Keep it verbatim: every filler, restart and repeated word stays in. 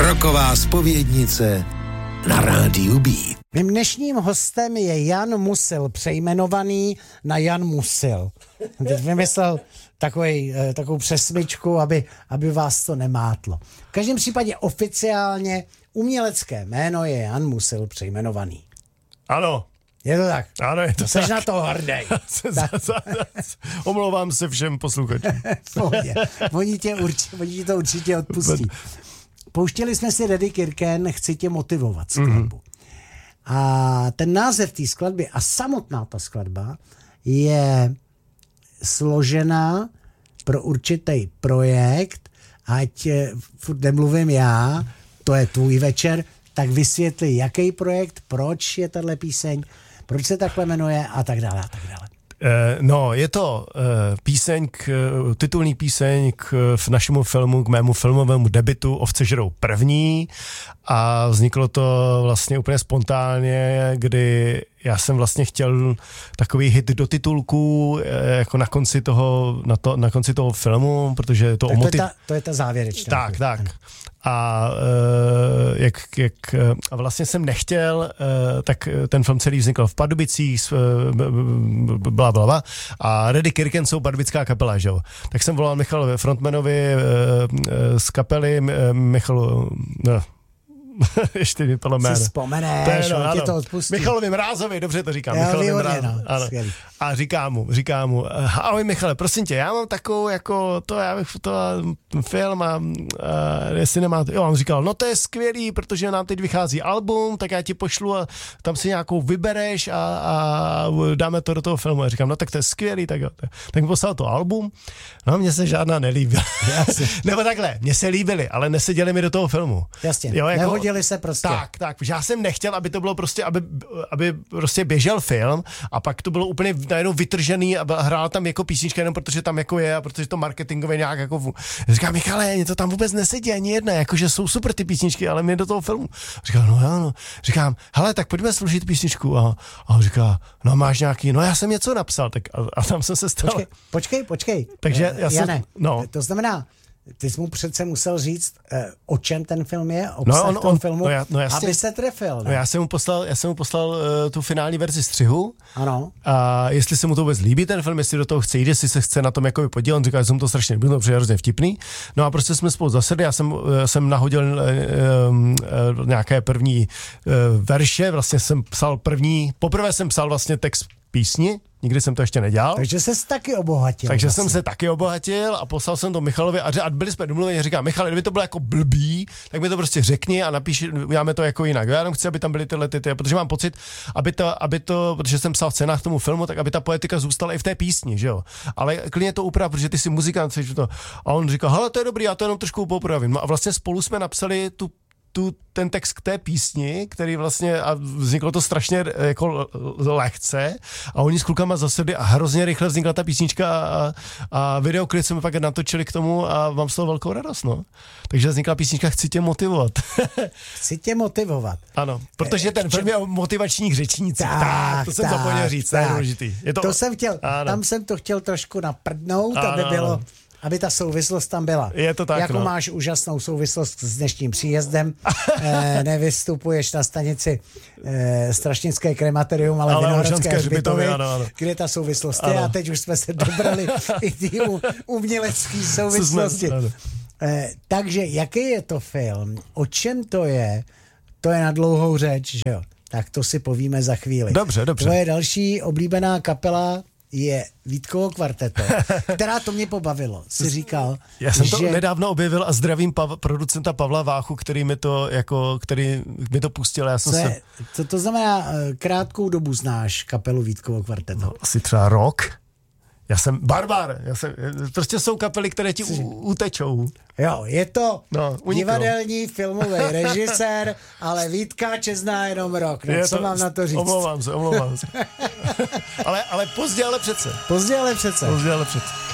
Roková zpovědnice na rádiu Beat. Mým dnešním hostem je Jan Musil, přejmenovaný na Jan Musil. Teď vymyslel takový, takovou přesmičku, aby, aby vás to nemátlo. V každém případě oficiálně umělecké jméno je Jan Musil přejmenovaný. Ano. Je to tak? Ano, je to Jseš tak. na to hrdý. Omlouvám se všem posluchačům. Oni tě určitě, oni ti to určitě odpustí. Pouštěli jsme si Reddy Kirken, Chci tě motivovat skladbu. Mm-hmm. A ten název té skladby a samotná ta skladba je složená pro určitý projekt, ať furt nemluvím já, to je tvůj večer, tak vysvětli, jaký projekt, proč je tahle píseň, proč se takhle jmenuje a tak dále a tak dále. No, je to uh, píseň, k, uh, titulní píseň k v našemu filmu, k mému filmovému debutu Ovce žerou první a vzniklo to vlastně úplně spontánně, kdy já jsem vlastně chtěl takový hit do titulku jako na konci toho, na to, na konci toho filmu, protože to tak o motiv... to, je ta, to je ta závěrečná. Tak, chvíli. tak. A uh, jak, jak a vlastně jsem nechtěl, uh, tak ten film celý vznikl v Pardubicích, uh, bla, bla, bla, a Reddy Kirken jsou pardubická kapela, že jo. Tak jsem volal Michalovi frontmanovi uh, uh, z kapely, uh, Michalu, no, ještě vypadlo jméno. Si vzpomeneš, on ti to odpustí. Michalovi Mrázovi, dobře to říkám. Jo, Michalovi výborně, Mrázovi, no, ano. skvělý. A říká mu, říká mu, ahoj Michale, prosím tě, já mám takovou, jako, to, já bych to film a, a jestli nemáte, jo, on říkal, no to je skvělý, protože nám teď vychází album, tak já ti pošlu a tam si nějakou vybereš a, a dáme to do toho filmu. A říkám, no tak to je skvělý, tak jo. Tak mi poslal to album, no mně se žádná nelíbila. Nebo takhle, mně se líbily, ale neseděli mi do toho filmu. Jasně, jo, jako, nehodili se prostě. Tak, tak, já jsem nechtěl, aby to bylo prostě, aby, aby prostě běžel film a pak to bylo úplně najednou vytržený a hrál tam jako písnička jenom protože tam jako je a protože to marketingově nějak jako... Říkám, Michale, mě to tam vůbec nesedí ani jedna, jakože jsou super ty písničky, ale mě do toho filmu. Říkám, no jo, no. Říkám, hele, tak pojďme složit písničku. A, a on říká, no máš nějaký, no já jsem něco napsal, tak a, a tam jsem se stal. Počkej, počkej, počkej. Takže já jsem, Jane, no. To znamená, ty jsi mu přece musel říct, eh, o čem ten film je, obsah no, on, toho on, filmu, no já, no aby se trefil. Ne? No já jsem mu poslal, já jsem mu poslal uh, tu finální verzi střihu. Ano. A jestli se mu to vůbec líbí ten film, jestli do toho chce jít, jestli se chce na tom jako podílet, on říká, že jsem to strašně líbil, to přijde hrozně vtipný. No a prostě jsme spolu zasedli, já jsem, jsem nahodil uh, uh, nějaké první uh, verše, vlastně jsem psal první, poprvé jsem psal vlastně text písni, nikdy jsem to ještě nedělal. Takže ses taky obohatil. Takže vlastně. jsem se taky obohatil a poslal jsem to Michalovi a, a byli jsme domluveni, říkám, Michal, kdyby to bylo jako blbý, tak mi to prostě řekni a napíši, uděláme to jako jinak. Já jenom chci, aby tam byly tyhle ty, ty, protože mám pocit, aby to, aby to, protože jsem psal scénář k tomu filmu, tak aby ta poetika zůstala i v té písni, že jo. Ale klidně to uprav, protože ty jsi muzikant, jsi to. A on říkal, hele, to je dobrý, já to jenom trošku popravím. No a vlastně spolu jsme napsali tu Tu, ten text k té písni, který vlastně, a vzniklo to strašně jako lehce a oni s klukama zasedli a hrozně rychle vznikla ta písnička a, a videoklip jsme pak natočili k tomu a mám z toho velkou radost, no. Takže vznikla písnička Chci tě motivovat. Chci tě motivovat. Ano, protože ten film je o motivačních řečnících. Tak, tak, to jsem tak, zapomněl říct, tak, to je důležitý. Je to, to jsem chtěl, ano. Tam jsem to chtěl trošku naprdnout, ano, aby bylo... Ano. Aby ta souvislost tam byla. Je to tak, jako no. Máš úžasnou souvislost s dnešním příjezdem. e, nevystupuješ na stanici e, Strašnické krematorium, ale, ale Vinohradské hřbitovy, kde ta souvislost ano. je. A teď už jsme se dobrali i ty umělecké souvislosti. E, takže jaký je to film? O čem to je? To je na dlouhou řeč, že jo? Tak to si povíme za chvíli. Dobře, dobře. Tvoje další oblíbená kapela je Vítkovo kvarteto, která to mě pobavilo. Jsi říkal, já jsem to že... nedávno objevil a zdravím Pav, producenta Pavla Váchu, který mi to jako, který mi to pustil. Já jsem Co, se... je, co to znamená, krátkou dobu znáš kapelu Vítkovo kvarteto? No, asi třeba rok. Já jsem barbar. Já jsem, prostě jsou kapely, které ti u, utečou. Jo, je to no, divadelní filmový režisér, ale Vítka zná jenom rok. No, co to, mám na to říct? Omlouvám se, omlouvám se. ale, ale pozdě, ale přece. Pozdě, ale přece. Pozdě, ale přece.